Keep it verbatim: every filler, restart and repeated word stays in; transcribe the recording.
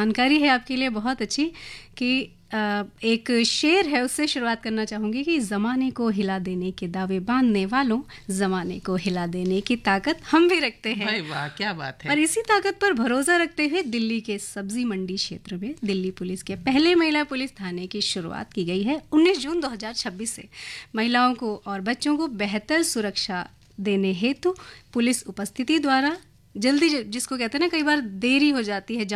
जानकारी है आपके लिए बहुत अच्छी कि एक शेर है, उससे शुरुआत करना चाहूँगी कि ज़माने को हिला देने के दावे बांधने वालों, ज़माने को हिला देने की ताकत हम भी रखते हैं। भाई वाह, क्या बात है। और इसी ताकत पर भरोसा रखते हुए दिल्ली के सब्जी मंडी क्षेत्र में दिल्ली पुलिस के पहले महिला पुलिस थाने की शुरुआत की गई है उन्नीस जून दो हज़ार छब्बीस से। महिलाओं को और बच्चों को बेहतर सुरक्षा देने हेतु पुलिस उपस्थिति द्वारा जल्दी, जिसको कहते हैं ना, कई बार देरी हो जाती है